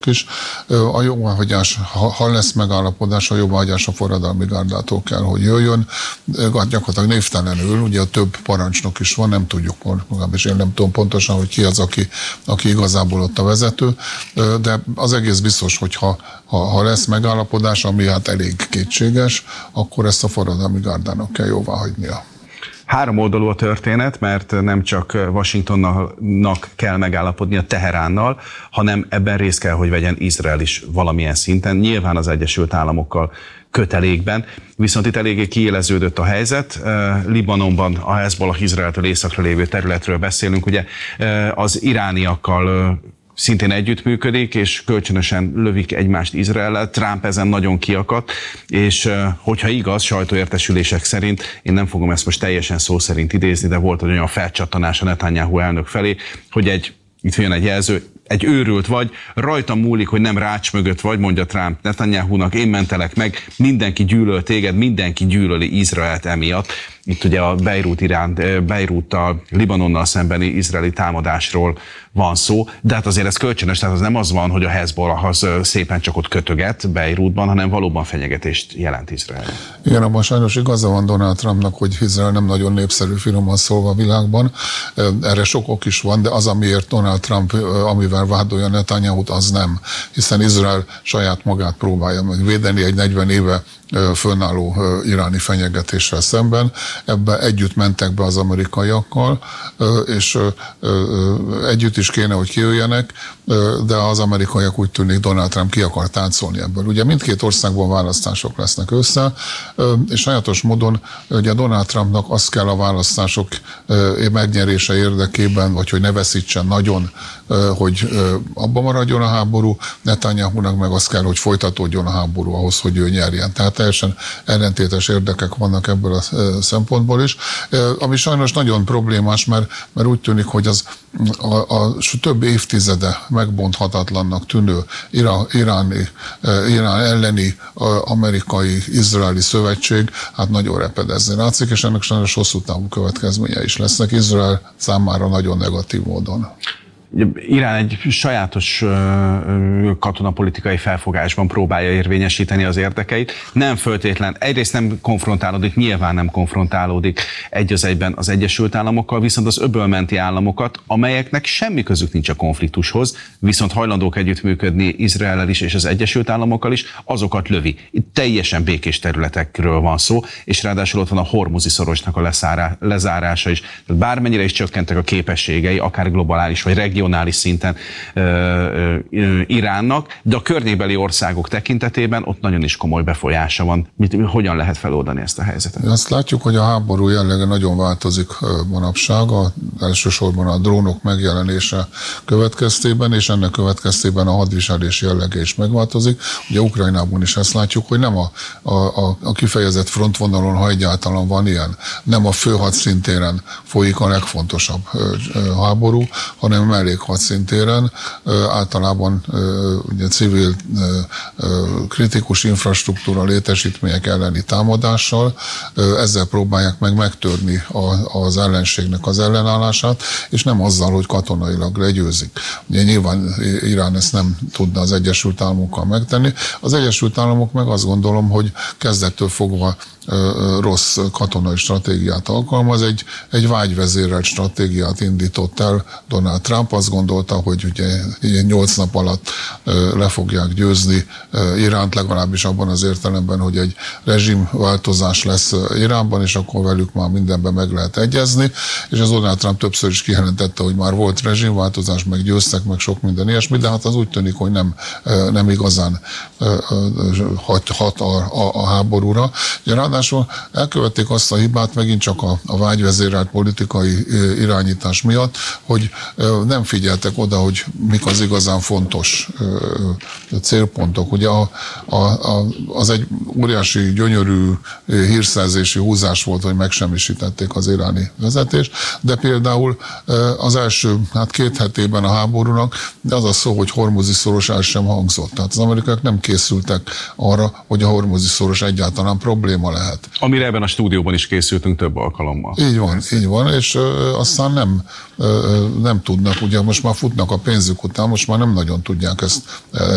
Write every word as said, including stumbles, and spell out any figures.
is. A jóváhagyás, ha lesz megállapodás, a jóváhagyás a forradalmi gárdától kell, hogy jöjjön. Gyakorlatilag névtelenül, ugye a több parancsnok is van, nem tudjuk, és én nem tudom pontosan, hogy ki az, aki, aki igazából ott a vezető, de az egész biztos, hogy ha, ha, ha lesz megállapodás, ami hát elég kétséges, akkor ezt a forradalmi gárdának kell jóváhagynia. Három oldalú a történet, mert nem csak Washingtonnak kell megállapodnia Teheránnal, hanem ebben részt kell, hogy vegyen Izrael is valamilyen szinten, nyilván az Egyesült Államokkal kötelékben. Viszont itt eléggé kiéleződött a helyzet. Libanonban a Hezbollah Izraeltől északra lévő területről beszélünk, ugye az irániakkal szintén együttműködik, és kölcsönösen lövik egymást Izraellel. Trump ezen nagyon kiakadt, és hogyha igaz, sajtóértesülések szerint, én nem fogom ezt most teljesen szó szerint idézni, de volt egy olyan felcsattanás a Netanyahu elnök felé, hogy egy, itt jön egy jelző, egy őrült vagy, rajtam múlik, hogy nem rács mögött vagy, mondja Trump Netanyahunak, én mentelek meg, mindenki gyűlöl téged, mindenki gyűlöli Izraelt emiatt. Itt ugye a Beirut iránt, Beiruttal, Libanonnal szembeni izraeli támadásról van szó, de hát azért ez kölcsönös, tehát az nem az van, hogy a Hezbollah az szépen csak ott kötöget Beirutban, hanem valóban fenyegetést jelent Izrael. Igen, abban sajnos igaza van Donald Trumpnak, hogy Izrael nem nagyon népszerű, finoman szólva a világban. Erre sok ok is van, de az, amiért Donald Trump, amivel vádolja Netanyahut, az nem. Hiszen Izrael saját magát próbálja meg védeni egy negyven éve fönnálló iráni fenyegetéssel szemben. Ebbe együtt mentek be az amerikaiakkal, és együtt is kéne, hogy kijöjjenek, de az amerikaiak úgy tűnik, Donald Trump ki akar táncolni ebből. Ugye mindkét országban választások lesznek össze, és sajátos módon ugye Donald Trumpnak az kell a választások megnyerése érdekében, vagy hogy ne veszítsen nagyon, hogy abba maradjon a háború, Netanyahunak meg az kell, hogy folytatódjon a háború ahhoz, hogy ő nyerjen. Tehát teljesen ellentétes érdekek vannak ebből a szempontból is, ami sajnos nagyon problémás, mert, mert úgy tűnik, hogy az a, a több évtizede megbonthatatlannak tűnő irá, iráni, irán elleni amerikai-izraeli szövetség hát nagyon repedezni látszik, és ennek sajnos hosszú távú következménye is lesznek Izrael számára nagyon negatív módon. Irán egy sajátos katonapolitikai felfogásban próbálja érvényesíteni az érdekeit. Nem föltétlen, egyrészt nem konfrontálódik, nyilván nem konfrontálódik egy az egyben az Egyesült Államokkal, viszont az öbölmenti államokat, amelyeknek semmi közük nincs a konfliktushoz, viszont hajlandók együttműködni Izraellel is és az Egyesült Államokkal is, azokat lövi. Itt teljesen békés területekről van szó, és ráadásul ott van a Hormuzi szorosnak a leszárá, lezárása is. Tehát bármennyire is csökkentek a képességei, akár globális vagy regionális regionális szinten ö, ö, Iránnak, de a környékbeli országok tekintetében ott nagyon is komoly befolyása van. Mit, hogyan lehet feloldani ezt a helyzetet? Azt látjuk, hogy a háború jellege nagyon változik manapság, a, elsősorban a drónok megjelenése következtében, és ennek következtében a hadviselés jellege is megváltozik. Ugye Ukrajnában is ezt látjuk, hogy nem a, a, a, a kifejezett frontvonalon, ha egyáltalán van ilyen, nem a főhadszintéren folyik a legfontosabb háború, hanem mellé hadszintéren, általában ugye, civil kritikus infrastruktúra létesítmények elleni támadással, ezzel próbálják meg megtörni az ellenségnek az ellenállását, és nem azzal, hogy katonailag legyőzik. Ugye nyilván Irán ezt nem tudna az Egyesült Államokkal megtenni. Az Egyesült Államok meg azt gondolom, hogy kezdettől fogva rossz katonai stratégiát alkalmaz, egy, egy vágyvezérelt stratégiát indított el Donald Trump, azt gondolta, hogy ugye nyolc nap alatt le fogják győzni Iránt, legalábbis abban az értelemben, hogy egy rezsimváltozás lesz Iránban, és akkor velük már mindenben meg lehet egyezni, és az Donald Trump többször is kijelentette, hogy már volt rezsimváltozás, meg győztek, meg sok minden ilyesmi, de hát az úgy tűnik, hogy nem, nem igazán hat, hat a, a, a háborúra. Ugye ráadásul elkövették azt a hibát megint csak a, a vágyvezérelt politikai irányítás miatt, hogy nem figyeltek oda, hogy mik az igazán fontos célpontok. Ugye a, a, a, az egy óriási, gyönyörű hírszerzési húzás volt, hogy megsemmisítették az iráni vezetést, de például az első hát két hetében a háborúnak, de az a szó, hogy Hormuzi szoros el sem hangzott. Tehát az amerikaiak nem készültek arra, hogy a Hormuzi szoros egyáltalán probléma lehet. Amire ebben a stúdióban is készültünk több alkalommal. Így van, Persze. így van, és ö, aztán nem, ö, nem tudnak, ugye most már futnak a pénzük után, most már nem nagyon tudják ezt